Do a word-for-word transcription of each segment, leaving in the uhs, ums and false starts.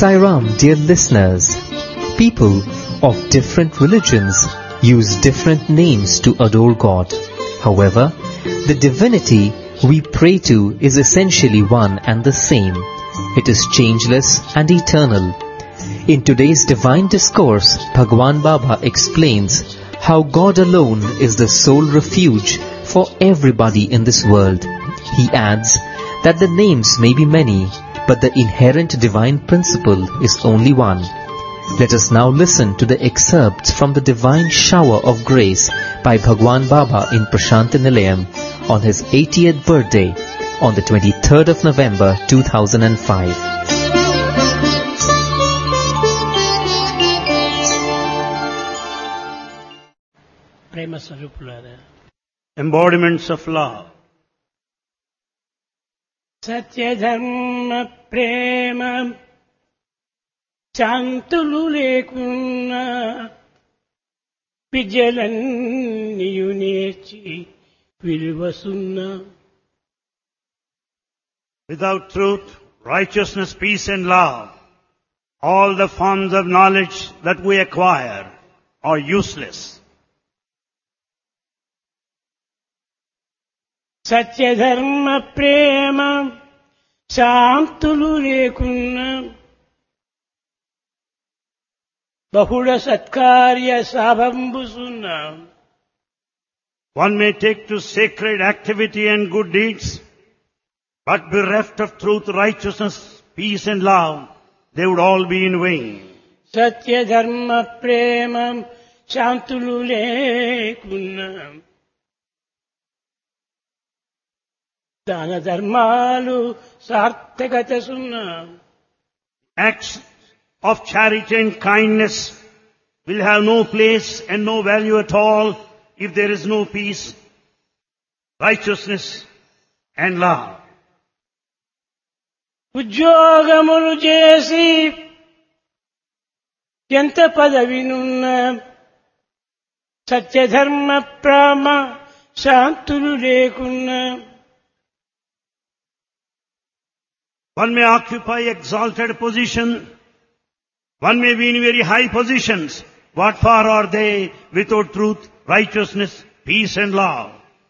Sai Ram, dear listeners. People of different religions use different names to adore God. However, the divinity we pray to is essentially one and the same. It is changeless and eternal. In today's divine discourse, Bhagwan Baba explains how God alone is the sole refuge for everybody in this world. He adds that the names may be many, but the inherent divine principle is only one. Let us now listen to the excerpts from the divine shower of grace by Bhagwan Baba in Prashanti Nilayam on his eightieth birthday on the twenty-third of November two thousand five. Prema Sarupulada. Embodiments of love. Satya Dharma Prema శాంతులు లేకున్నా విద్యలన్నీయు నేర్చి విలువసున్నా. Without truth, righteousness, peace and love, all the forms of knowledge that we acquire are useless. సత్యధర్మ ప్రేమ శాంతులు లేకున్నా బహుళ సత్కార్య సాభంబుసున్నా. One may take to sacred activity and good deeds, but bereft of truth, righteousness, peace and love, they would all be in vain. సత్యధర్మ ప్రేమ శాంతులు లేకున్నా దాన ధర్మాలు సార్థకత సున్నా. Acts of charity and kindness will have no place and no value at all if there is no peace, righteousness and love. ఉద్యోగములు చేసి ఎంత పదవినున్న సత్యధర్మ ప్రేమ శాంతులు లేకున్నా. One may occupy exalted position, one may be in very high positions. What for are they without truth, righteousness, peace and love?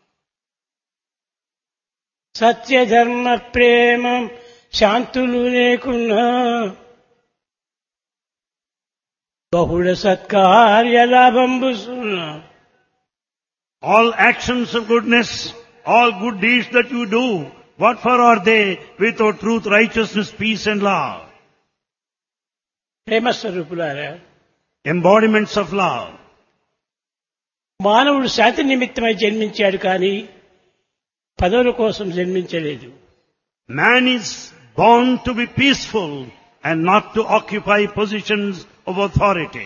సత్యధర్మ ప్రేమ శాంతులు లేకున్నా బహుళ సత్కార్య లాభంబుసున్నా. All actions of goodness, all good deeds that you do, what for are they without truth, righteousness, peace and love? ప్రేమ స్వరూపులారా, Embodiments of love. మానవుడు శాంతి నిమిత్తమై జన్మించాడు కానీ పదవుల కోసం జన్మించలేదు. Man is born to be peaceful and not to occupy positions of authority.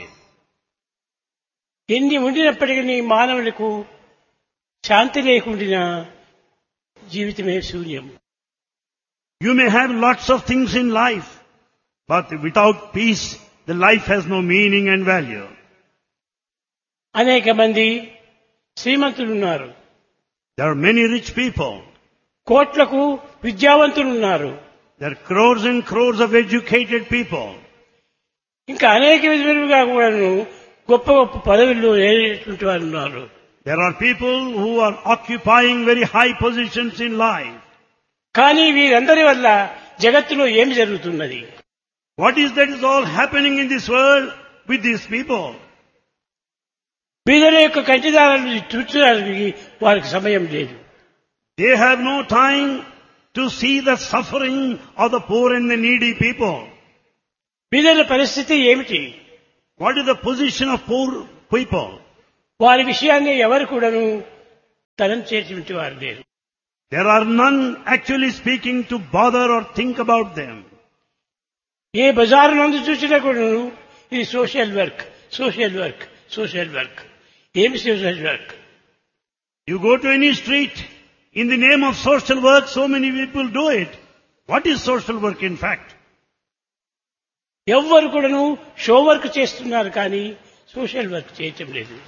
ఎన్ని ఉండినప్పటికీ మానవులకు శాంతి లేకుండా జీవితమే శూన్యం. You may have lots of things in life, but without peace, the life has no meaning and value. అనేక మంది శ్రీమంతులు ఉన్నారు, There are many rich people. కోట్లకు విద్యావంతులు ఉన్నారు, There are crores and crores of educated people. ఇంకా అనేక విధములుగా కూడాను గొప్ప గొప్ప పదవుల్లో ఏటువంటి వారు ఉన్నారు. There are people who are occupying very high positions in life. కానీ వీరందరి వల్ల జగత్తులో ఏమి జరుగుతున్నది? What is that is all happening in this world with these people? వీళ్ళ యొక్క కంటిదారులు చూచడానికి వారికి సమయం లేదు. They have no time to see the suffering of the poor and the needy people. వీళ్ళ పరిస్థితి ఏమిటి? What is the position of poor people? వారి విషయాన్ని ఎవరు కూడాను తరం చేసేటువంటి వారు లేరు. There are none actually speaking to bother or think about them. ఏ బజారు నందు చూసినా కూడాను ఇది social work, social work, social work. ఏమి social work? You go to any street, in the name of social work, so many people do it. What is social work in fact? ఎవ్వరు కూడాను show work చేస్తున్నారు కానీ social work చేయటం లేదు.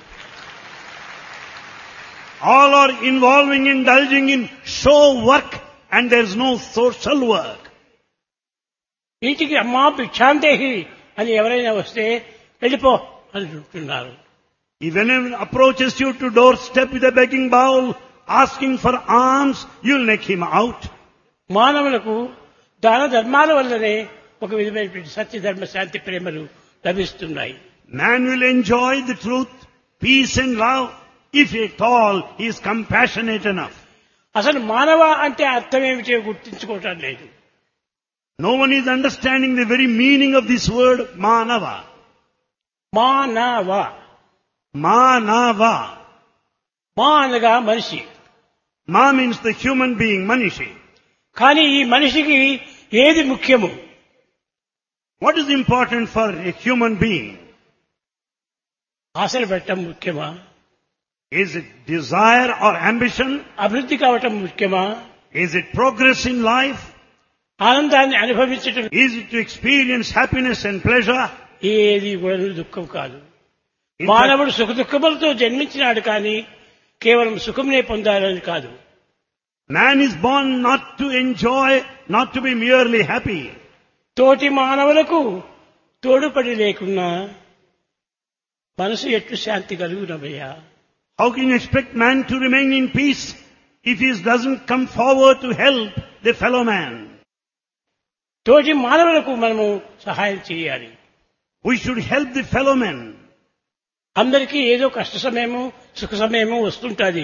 All are involving, indulging in show work and there is no social work. ఇంటికి అమ్మా భిక్షాందేహి అని ఎవరైనా వస్తే వెళ్ళిపో అని అంటున్నారు. If anyone approaches you to doorstep with a begging bowl, asking for alms, you'll make him out. మానవులకు దాన ధర్మాల వల్లనే ఒక విధమైనటువంటి సత్య ధర్మ శాంతి ప్రేమలు లభిస్తున్నాయి. Man will enjoy the truth, peace and love if at all he is compassionate enough. అసలు మానవ అంటే అర్థం ఏమిటో గుర్తించుకోవటం లేదు. No one is understanding the very meaning of this word manava. మానవ Manava. మా అనగా మనిషి. Ma means the human being, Manishi. కానీ ఈ మనిషికి ఏది ముఖ్యము? What is important for a human being? ఆశలు పెట్టడం ముఖ్యమా? Is it desire or ambition? అభివృద్ధి కావటం ముఖ్యమా? Is it progress in life? ఆనందాన్ని అనుభవించటం Is it to experience happiness and pleasure? ఏది కూడా దుఃఖం కాదు. In fact, మానవుడు సుఖ దుఃఖములతో జన్మించినాడు కానీ కేవలం సుఖంనే పొందాలని కాదు. man is born not to enjoy, not to be merely happy. తోటి మానవులకు తోడుపడి లేకున్నా మనసు ఎట్లు శాంతి కలుగునమయ్యా? How can you expect man to remain in peace if he doesn't come forward to help the fellow man? తోటి మానవులకు మనము సహాయం చేయాలి. We should help the fellow man. అందరికీ ఏదో కష్ట సమయము సుఖ సమయము వస్తుంటుంది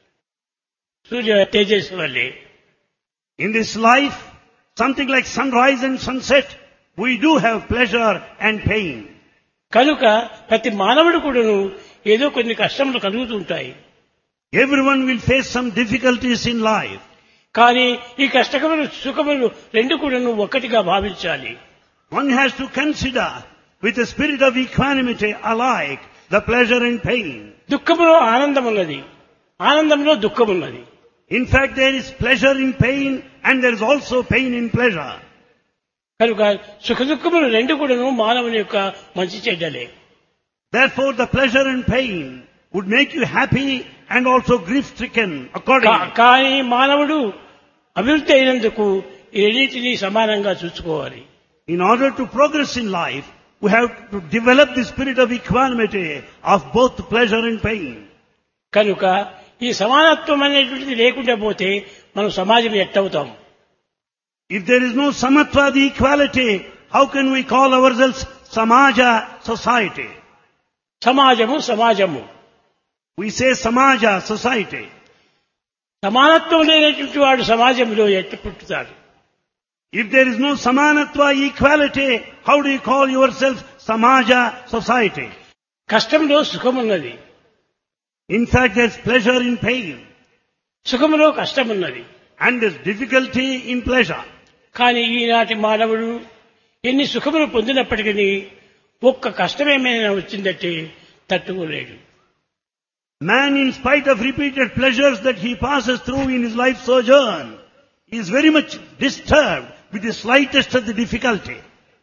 సూర్య తేజస్సు వల్లే. In this life, something like sunrise and sunset, we do have pleasure and pain. కనుక ప్రతి మానవుడు కూడాను ఏదో కొన్ని కష్టములు కలుగుతుంటాయి. Everyone will face some difficulties in life. కానీ ఈ కష్టకములు సుఖములు రెండు కూడాను ఒక్కటిగా భావించాలి. One has to consider with a spirit of equanimity alike the pleasure and pain. దుఃఖములో ఆనందం ఉన్నది, ఆనందంలో దుఃఖం ఉన్నది. In fact, there is pleasure in pain and there is also pain in pleasure. కనుక సుఖ దుఃఖములు రెండు కూడాను మానవుని యొక్క మంచి చెడ్డలే. Therefore, the pleasure and pain would make you happy and also grief-stricken accordingly. కానీ మానవుడు అభివృద్ధి అయినందుకు ఈ రెండింటినీ సమానంగా చూసుకోవాలి. In order to progress in life, we have to develop the spirit of equanimity of both pleasure and pain. కనుక ఈ సమానత్వం అనేటువంటిది లేకుండా పోతే మనం సమాజం ఎట్టవుతాం? If there is no samatva, the equality, how can we call ourselves samaja, society? సమాజము సమాజము We say samaja, society. సమానత్వం లేనటువంటి వాడు సమాజంలో ఎట్టు పుట్టుతాడు? If there is no samanatva, equality, how do you call yourself samaja, society? కష్టంలో సుఖమున్నది, In fact, there's pleasure in pain సుఖములో కష్టమున్నది. and there's difficulty in pleasure. కానీ ఈనాటి మానవుడు ఎన్ని సుఖములు పొందినప్పటికీ ఒక్క కష్టమేమైనా వచ్చిందంటే తట్టుకోలేడు. Man, in spite of repeated pleasures that he passes through in his life sojourn, is very much disturbed with the slightest of the difficulty.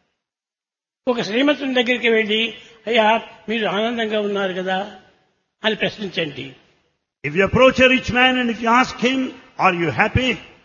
ఒక శ్రీమంతుని దగ్గరికి వెళ్ళి అయ్యా మీరు ఆనందంగా ఉన్నారు కదా అని ప్రశ్నించండి. If you approach a rich man and if you ask him, are you happy?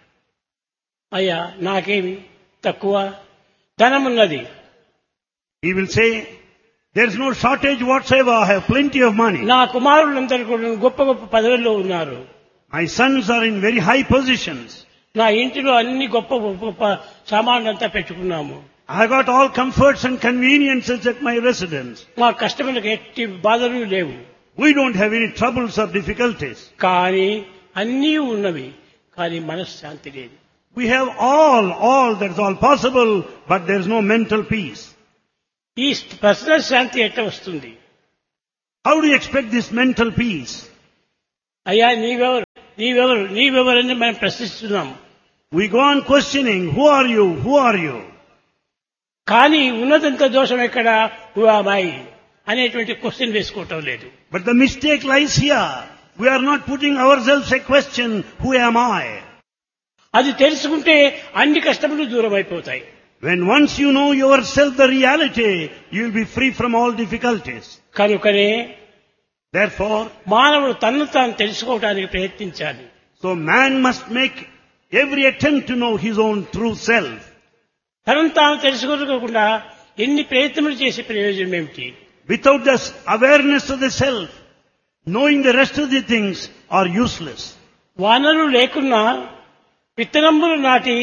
అయ్యా నాకేమి తక్కువ ధనం ఉన్నది. He will say, there is no shortage whatsoever, I have plenty of money. నా కుమారులందరూ కూడా గొప్ప గొప్ప పదవుల్లో ఉన్నారు. My sons are in very high positions. నా ఇంటిలో అన్ని గొప్ప గొప్ప సామాన్లంతా పెట్టుకున్నాము. I got all comforts and conveniences at my residence. మా కష్టములకు ఎట్టి బాధలు లేవు. We don't have any troubles or difficulties. కానీ అన్నీ ఉన్నవి, కానీ మనశ్శాంతి లేదు. We have all, all, that's all possible, but there's no mental peace. ఈ పర్సనల్ శాంతి ఎట్లా వస్తుంది? How do you expect this mental peace? అయ్యా నీవెవరు నీవెవరు నీవెవరని మనం ప్రశ్నిస్తున్నాం. We go on questioning, who are you, who are you? కానీ ఉన్నదంత దోషం ఎక్కడ హూ యామ్ ఐ అనేటువంటి క్వశ్చన్ వేసుకోవటం లేదు. But the mistake lies here. We are not putting ourselves a question, who am I? అది తెలుసుకుంటే అన్ని కష్టములు దూరం అయిపోతాయి. When once you know yourself the reality, you will be free from all difficulties. కనుకనే Therefore, మానవుడు తన్ను తాను తెలుసుకోవడానికి ప్రయత్నించాలి. so man must make every attempt to know his own true self. తనను తాను తెలుసుకోకుండా ఎన్ని ప్రయత్నములు చేసే ప్రయోజనం ఏమిటి? Without this awareness of the self, knowing the rest of the things are useless. Owner లేకున్నా విత్తనములు నాటి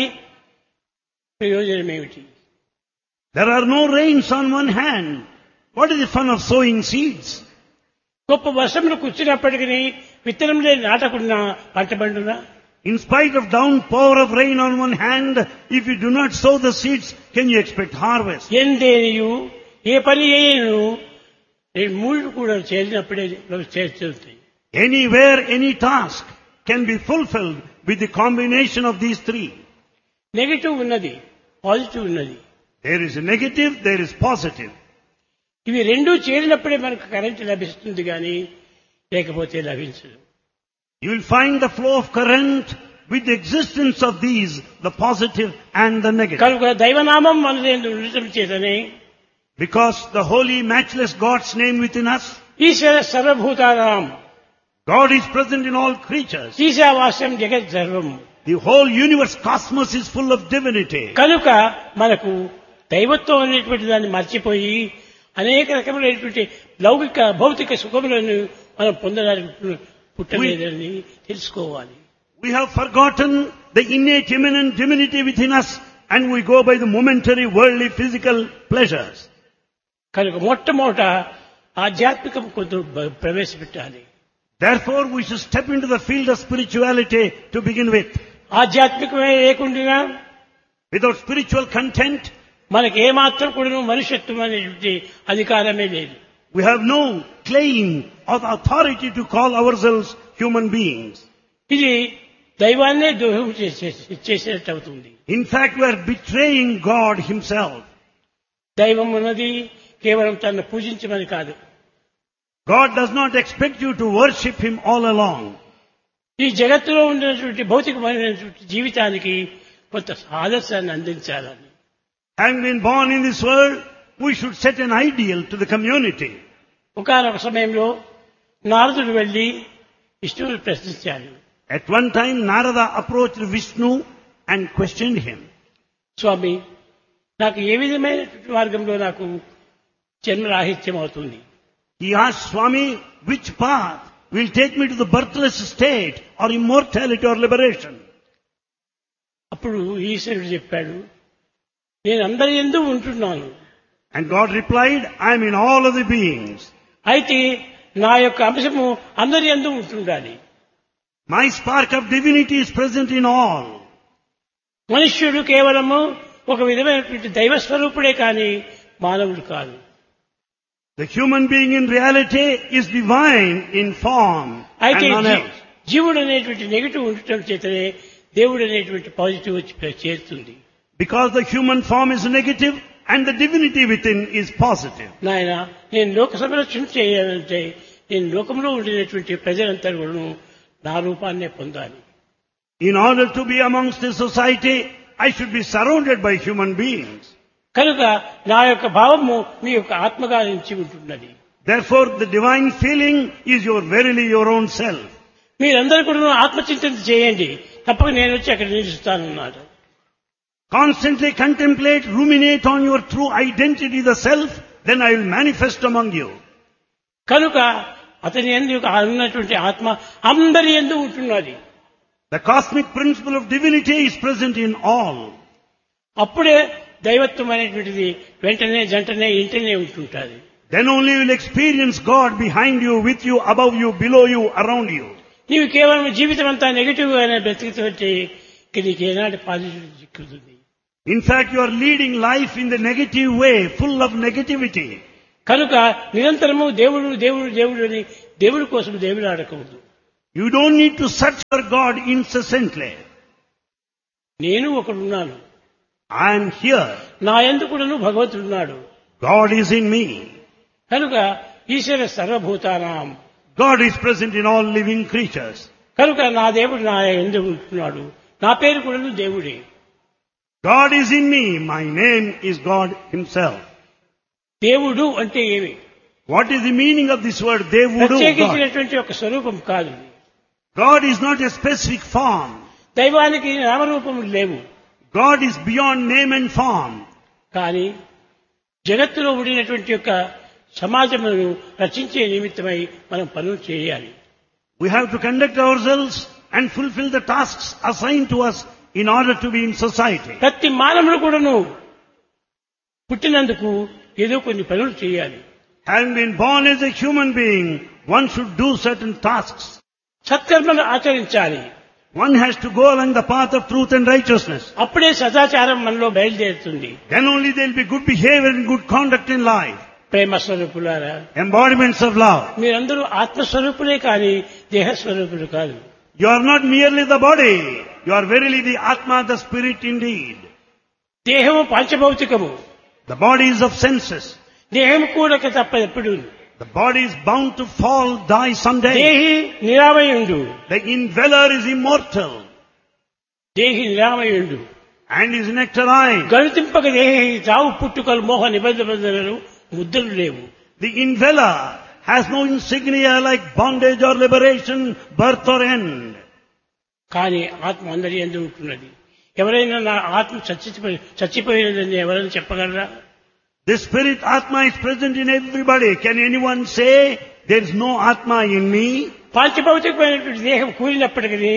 ప్రయోజనం ఏమిటి? There are no rains on one hand. What is the fun of sowing seeds? గొప్ప వర్షములు కూర్చున్నప్పటికీ విత్తనములే నాటకుండా పంట పండునా? In spite of downpour of rain on one hand, if you do not sow the seeds, can you expect harvest? ఎందేనియు ఏ పని చేయను రెండు మూడు కూడా చేరినప్పుడే చేరుతుంది. Anywhere, any task can be fulfilled with the combination of these three. Negative ఉన్నది, positive ఉన్నది. There is a negative, there is positive. ఇవి రెండూ చేరినప్పుడే మనకు కరెంట్ లభిస్తుంది కానీ లేకపోతే లభించదు. You will find the flow of current with the existence of these, the positive and the negative. కనుక దైవనామం మనదేందు ఉండటం చేతనే Because the holy, matchless God's name within us, ఈశ్వర సర్వభూతానాం God is present in all creatures. ఈశావాస్యం జగత్ సర్వం. The whole universe, cosmos is full of divinity. కనుక మనకు దైవత్వం అనేటువంటి దాన్ని మర్చిపోయి అనేక రకములైనటువంటి లౌకిక భౌతిక సుఖములను మనం పొందడానికి పుట్టలేదని తెలుసుకోవాలి. We have forgotten the innate immanent divinity within us and we go by the momentary worldly physical pleasures. కనుక మొట్టమొదట ఆధ్యాత్మికం కొంత ప్రవేశపెట్టాలి. Therefore we should step into the field of spirituality to begin with. ఆధ్యాత్మికమే లేకుండా Without spiritual content, మనకి ఏమాత్రం కూడా మనుష్యత్వం అనేటువంటి అధికారమే లేదు. we have no claim or authority to call ourselves human beings. ఇది దైవాన్నే ద్రోహం చేసేటట్టు అవుతుంది. In fact, we are betraying God himself. దైవం ఉన్నది కేవలం తనను పూజించమని కాదు. God does not expect you to worship him all along. ఈ జగత్తులో ఉన్నటువంటి భౌతికమైనటువంటి జీవితానికి కొంత ఆదర్శాన్ని అందించాలని. Having been born in this world, we should set an ideal to the community. ఒకానొక సమయంలో నారదుడు వెళ్లి విష్ణువుని ప్రశ్నించాడు. At one time, Narada approached Vishnu and questioned him. స్వామి, నాకు ఏ విధమైనటువంటి మార్గంలో నాకు జన్మరాహిత్యం అవుతుంది? He asked, Swami, which path will take me to the birthless state or immortality or liberation? అప్పుడు ఈశ్వరుడు చెప్పాడు, నేను అందరి యందు ఉంటున్నాను. And God replied, I am in all of the beings. అయితే నా యొక్క అంశము అందరి యందు ఉంటుండాలి. My spark of divinity is present in all. మనుష్యుడు కేవలము ఒక విధమైనటువంటి దైవ స్వరూపుడే కానీ మానవుడు కాదు. The human being in reality is divine in form అయితే and none else. జీవుడు అనేటువంటి నెగిటివ్ ఉండటం చేతనే దేవుడు అనేటువంటి పాజిటివ్ వచ్చి చేరుతుంది. Because the human form is negative and the divinity within is positive. నాయన, నేను లోక సంరక్షణ చేయాలంటే నేను లోకంలో ఉండినటువంటి ప్రజలంతా కూడా నా రూపాన్నే పొందాలి. In order to be amongst the society, I should be surrounded by human beings. కనుక నా యొక్క భావము మీ యొక్క ఆత్మగా నుంచి ఉంటున్నది. Therefore, the divine feeling is your verily your own self. మీరందరూ కూడా ఆత్మచింతన చేయండి, తప్పక నేను వచ్చి అక్కడ నిలుస్తానన్నాడు. Constantly contemplate, ruminate on your true identity, the self, then I will manifest among you. కనుక అతని యందు ఉన్నటువంటి ఆత్మ అందరి యందు ఉంటున్నది. The cosmic principle of divinity is present in all. అప్పుడే దైవత్వం అనేటువంటిది వెంటనే జంటనే ఇంటనే ఉంటుంటుంది. Then only you will experience God behind you, with you, above you, below you, around you. నీవు కేవలం జీవితం అంతా నెగిటివ్ గానే బ్రతికితే నీకు ఏనాటి positive చిక్కుతుంది. In fact, you are leading life in the negative way, full of negativity. కనుక నిరంతరము దేవుడు దేవుడు దేవుడు అని దేవుడి కోసం దేవుడు ఆడకూడదు. You don't need to search for God incessantly. నేను ఒకడున్నాను, I am here. నా యందు కూడాను భగవంతుడు ఉన్నాడు. God is in me. కనుక ఈశ్వర సర్వభూతానాం, God is present in all living creatures. కనుక నా దేవుడు నా యందు ఉంటున్నాడు. నా పేరు కూడాను దేవుడే. God is in me. My name is God himself. దేవుడు అంటే ఏమి? What is the meaning of this word Devudu? God. ప్రత్యేకించినటువంటి ఒక స్వరూపం కాదు. God is not a specific form. దైవానికి నామరూపములు లేవు. God is beyond name and form. కానీ జగత్తులో ఉండినటువంటి యొక్క సమాజమును రచించే నిమిత్తమై మనం పనులు చేయాలి. We have to conduct ourselves and fulfill the tasks assigned to us in order to be in society. ప్రతి మానవుడు కూడాను పుట్టినందుకు ఏదో కొన్ని పనులు చేయాలి. Having been born as a human being, one should do certain tasks. సత్కర్మను ఆచరించాలి. One has to go along the path of truth and righteousness. అప్పుడే సదాచారం మనలో బయలుదేరుతుంది. Then only there will be good behavior and good conduct in life. ప్రేమ స్వరూపులారా, Embodiments of love. మీరందరూ ఆత్మస్వరూపులే కానీ దేహస్వరూపులు కాదు. You are not merely the body. You are verily the Atma, the spirit indeed. దేహము పంచభౌతికము. The body is of senses. దేహము కూడక తప్ప ఎప్పుడు. The body is bound to fall, die someday. దేహి నిరామయుండు. The indweller is immortal దేహి నిరామయుండు. and is nectarine. గణితింపక దేహి చావు పుట్టుకలు మోహ నిబంధనలు ముద్రలు లేవు. The indweller has no insignia like bondage or liberation, birth or end. కానీ ఆత్మ అందరి యందు ఉంటున్నది. ఎవరైనా నా ఆత్మ చచ్చిపోయి చచ్చిపోయినదని ఎవరైనా చెప్పగలరా? The spirit Atma is present in everybody. Can anyone say there is no Atma in me? పాంచభౌతికమైనటువంటి దేహం కూలినప్పటికీ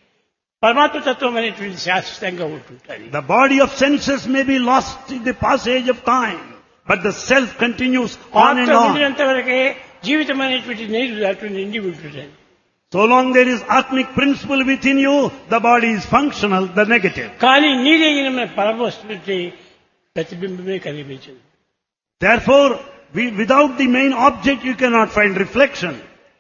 పరమాత్మ తత్వం అనేటువంటి శాశ్వతంగా ఉంటుంటుంది. The body of senses may be lost in the passage of time, but the self continues on and ఆత్మ on. ఉండినంత వరకే జీవితం అనేటువంటి నీరు దాంట్లో నిండి ఉంటుంది. So long there is Atmic principle within you, the body is functional, the negative. కానీ నీరైన పరమవస్తువుకి ప్రతిబింబమే కనిపించదు. Therefore, we, without the main object you cannot find reflection.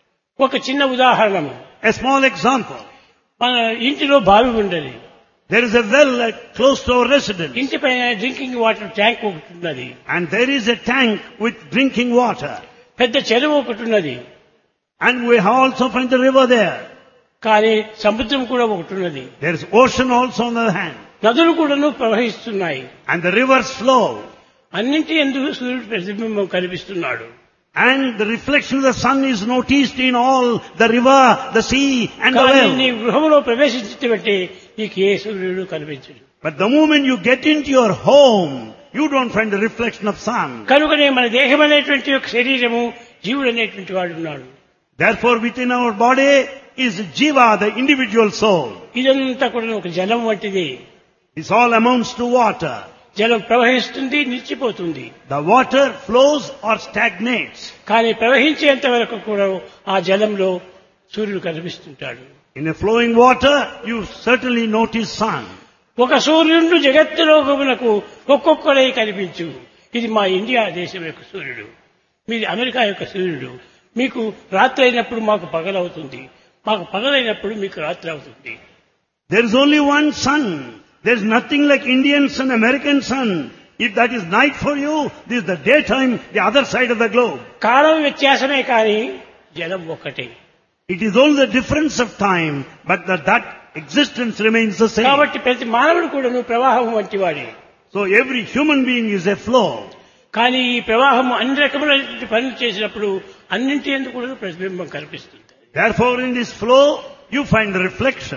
ఒక చిన్న ఉదాహరణ, A small example. మన ఇంటిలో బావి ఉండదు. There is a well uh, close to our residence. ఇంటి పైన డ్రింకింగ్ వాటర్ ట్యాంక్ ఒకటి ఉన్నది. And there is a tank with drinking water. పెద్ద చెరువు ఒకటి ఉన్నది. And we also find the river there. కానీ సముద్రం కూడా ఒకటి ఉన్నది. There is ocean also on the other hand. నదులు కూడాను ప్రవహిస్తున్నాయి. And the rivers flow. అన్నింటి ఎందుకు సూర్యుడు ప్రతిబింబం కనిపిస్తున్నాడు. And the reflection of the sun is noticed in all the river, the sea and the కానీ నీ well. గృహంలో ప్రవేశించినట్టే నీకు ఏ సూర్యుడు కనిపించడు. But the moment you get into your home, you don't find the reflection of sun. కనుకనే మన దేహం అనేటువంటి ఒక శరీరము జీవుడు అనేటువంటి వాడు ఉన్నాడు. Therefore within our body is Jiva, the individual soul. ఇదంతా కూడా ఒక జలం వంటిది. This all amounts to water. జలం ప్రవహిస్తుంది, నిలిచిపోతుంది. The water flows or stagnates. కానీ ప్రవహించేంత వరకు కూడా ఆ జలంలో సూర్యుడు కనిపిస్తుంటాడు. In a flowing water, you certainly notice sun. ఒక సూర్యుడు జగత్తులోకమునకు ఒక్కొక్కడే కనిపించు. ఇది మా ఇండియా దేశం యొక్క సూర్యుడు, మీది అమెరికా యొక్క సూర్యుడు. మీకు రాత్రి అయినప్పుడు మాకు పగలవుతుంది, మాకు పగలైనప్పుడు మీకు రాత్రి అవుతుంది. There is only one sun. There is nothing like Indian sun, American sun. If that is night for you, this is the daytime, the other side of the globe. కాలం వ్యత్యాసమే కానీ జలం ఒక్కటే. It is only the difference of time, but that, that existence remains the same. కాబట్టి ప్రతి మానవుడు కూడా ప్రవాహం వంటి వాడే. So every human being is a flow. కానీ ఈ ప్రవాహం అన్ని రకములైన పనులు చేసినప్పుడు అన్నింటి ఎందుకు కూడా ప్రతిబింబం కనిపిస్తుంది. Therefore in this flow, you find the reflection.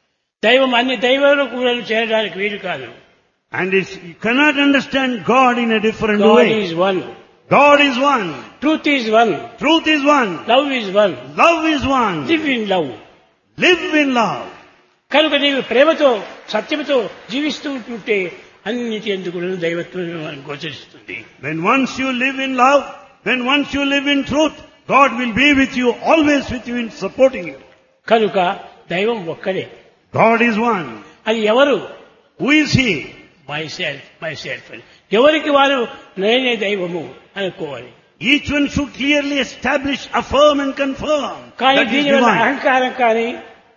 దైవం అన్ని దైవాలు కూడా చేరడానికి వీలు కాదు. And it's, you cannot understand God in a different God way. is one. God is one. Truth is one. Truth is one. Love is one. Love is one. Live in love. Live in love. కనుక నీవు ప్రేమతో సత్యముతో జీవిస్తూ ఉంటుంటే అన్నిటి ఎందుకు కూడా దైవత్వం మనకు గోచరిస్తుంది. When once you live in love, when once you live in truth, God will be with you, always with you in supporting you. కనుక దైవం ఒక్కడే. God is one. అది ఎవరు? Who is He? My self my self అని ఎవరికి వారు నేనే దైవము అనుకోవాలి. Each one should clearly establish, affirm and confirm కానీ that is దీనివల్ల divine. అహంకారం కానీ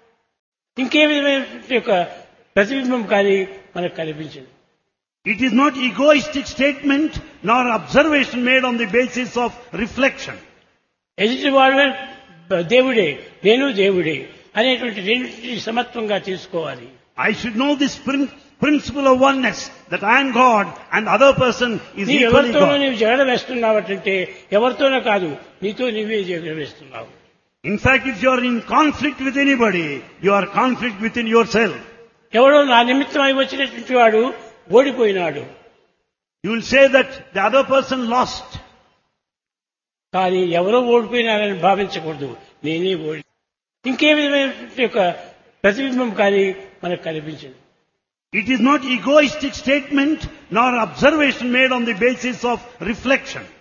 ఇంకే విధమైన యొక్క ప్రతిబింబం కానీ మనకు కనిపించదు. It is not egoistic statement nor observation made on the basis of reflection. ఎదుటి వాడు దేవుడే, నేను దేవుడే అనేటువంటి రెండింటిని సమత్వంగా తీసుకోవాలి. I should know this prin- principle of oneness, that I am God and the other person is నీవు equally ఎవరితోనో God. నీవు జగడ వేస్తున్నావంటే ఎవరితోనో కాదు, నీతో నీవే జగడ వేస్తున్నావు. In fact, if you are in conflict with anybody, you are conflict within yourself. ఎవడో నా నిమిత్తమై వచ్చినటువంటి వాడు ఓడిపోయినాడు. You will say that the other person lost. కానీ ఎవరో ఓడిపోయినారని భావించకూడదు. నేనే ఓడి. ఇంకే విధమైనటువంటి యొక్క ప్రతిబింబం కానీ మనకు కనిపించదు. It is not egoistic statement nor observation made on the basis of reflection.